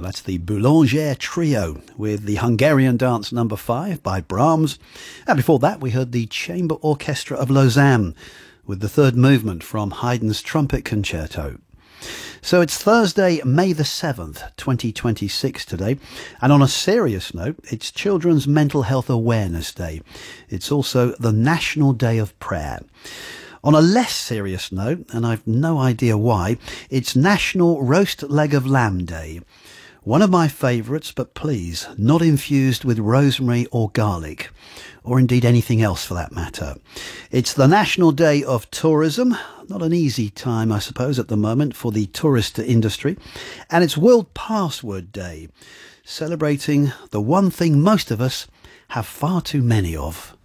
That's the Boulanger Trio with the Hungarian Dance Number 5 by Brahms. And before that, we heard the Chamber Orchestra of Lausanne with the third movement from Haydn's Trumpet Concerto. So it's Thursday, May the 7th, 2026 today. And on a serious note, it's Children's Mental Health Awareness Day. It's also the National Day of Prayer. On a less serious note, and I've no idea why, it's National Roast Leg of Lamb Day. One of my favourites, but please, not infused with rosemary or garlic, or indeed anything else for that matter. It's the National Day of Tourism. Not an easy time, I suppose, at the moment for the tourist industry. And it's World Password Day, celebrating the one thing most of us have far too many of.